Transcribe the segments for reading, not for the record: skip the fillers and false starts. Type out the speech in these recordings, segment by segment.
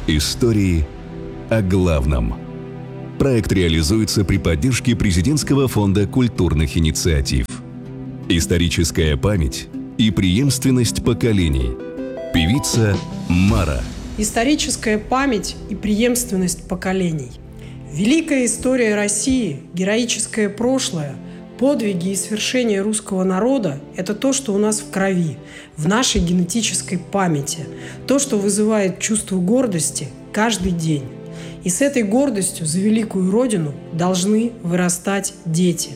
Истории о главном. Проект реализуется при поддержке Президентского фонда культурных инициатив. Историческая память и преемственность поколений. Певица Мара. Историческая память и преемственность поколений. Великая история России, героическое прошлое, подвиги и свершения русского народа – это то, что у нас в крови, в нашей генетической памяти, то, что вызывает чувство гордости каждый день. И с этой гордостью за великую Родину должны вырастать дети.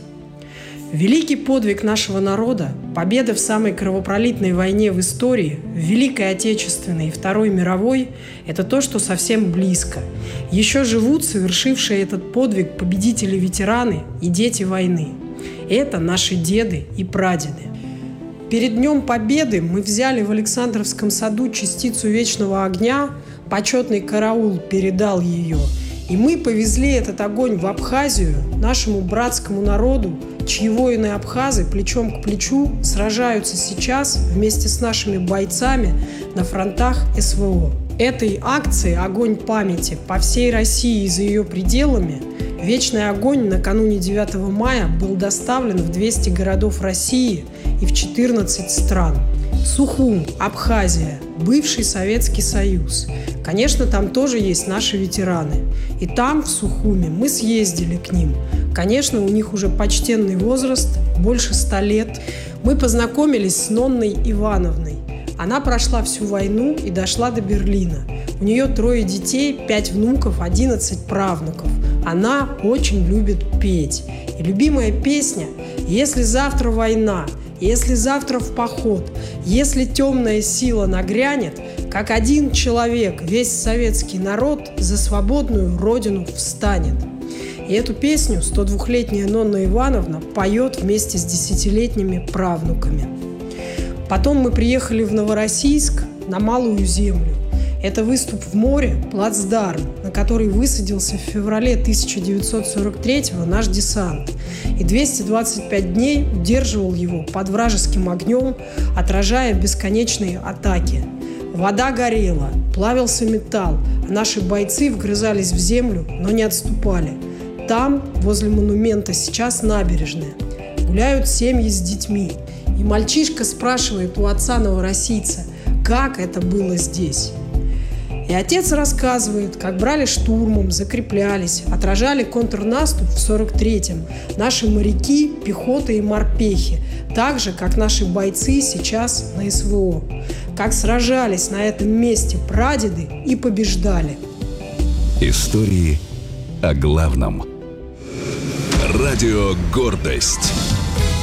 Великий подвиг нашего народа, победа в самой кровопролитной войне в истории, в Великой Отечественной и Второй мировой – это то, что совсем близко. Еще живут совершившие этот подвиг победители-ветераны и дети войны. Это наши деды и прадеды. Перед Днем Победы мы взяли в Александровском саду частицу вечного огня, почетный караул передал ее, и мы повезли этот огонь в Абхазию, нашему братскому народу, чьи воины-абхазы плечом к плечу сражаются сейчас вместе с нашими бойцами на фронтах СВО. Этой акции «Огонь памяти» по всей России и за ее пределами вечный огонь накануне 9 мая был доставлен в 200 городов России и в 14 стран. Сухум, Абхазия, бывший Советский Союз. Конечно, там тоже есть наши ветераны. И там, в Сухуме, мы съездили к ним. Конечно, у них уже почтенный возраст, больше 100 лет. Мы познакомились с Нонной Ивановной. Она прошла всю войну и дошла до Берлина. У нее 3 детей, 5 внуков, 11 правнуков. Она очень любит петь. И любимая песня «Если завтра война», «Если завтра в поход», «Если темная сила нагрянет», как один человек, весь советский народ за свободную родину встанет. И эту песню 102-летняя Нонна Ивановна поет вместе с 10-летними правнуками. Потом мы приехали в Новороссийск на Малую Землю. Это выступ в море, плацдарм, на который высадился в феврале 1943-го наш десант. И 225 дней удерживал его под вражеским огнем, отражая бесконечные атаки. Вода горела, плавился металл, а наши бойцы вгрызались в землю, но не отступали. Там, возле монумента, сейчас набережная. Гуляют семьи с детьми. И мальчишка спрашивает у отца новороссийца, как это было здесь. И отец рассказывает, как брали штурмом, закреплялись, отражали контрнаступ в 43-м наши моряки, пехота и морпехи, так же, как наши бойцы сейчас на СВО, как сражались на этом месте прадеды и побеждали. Истории о главном. Радио «Гордость».